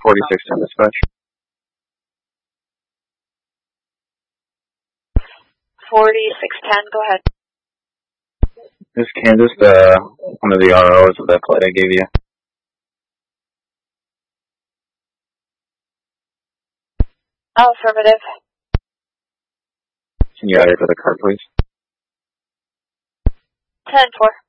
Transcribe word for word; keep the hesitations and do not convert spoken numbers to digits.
forty-six ten dispatch. forty-six ten, go ahead. This is Kansas, uh, one of the R Os of that flight I gave you. Oh, affirmative. Can you add it for the card, please? ten four.